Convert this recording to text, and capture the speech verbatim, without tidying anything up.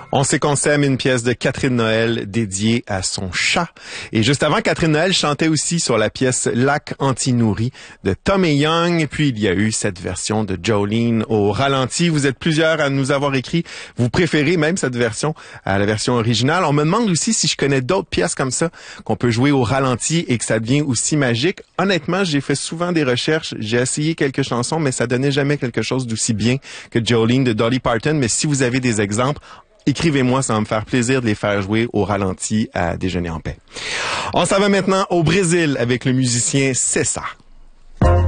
On sait qu'on s'aime, une pièce de Catherine Noël dédiée à son chat. Et juste avant, Catherine Noël chantait aussi sur la pièce Lac anti-nourri de Tommy Young. Puis il y a eu cette version de Jolene au ralenti. Vous êtes plusieurs à nous avoir écrit. Vous préférez même cette version à la version originale. On me demande aussi si je connais d'autres pièces comme ça qu'on peut jouer au ralenti et que ça devient aussi magique. Honnêtement, j'ai fait souvent des recherches. J'ai essayé quelques chansons, mais ça donnait jamais quelque chose d'aussi bien que Jolene de Dolly Parton. Mais si vous avez des exemples, écrivez-moi, ça va me faire plaisir de les faire jouer au ralenti à Déjeuner en paix. On s'en va maintenant au Brésil avec le musicien César.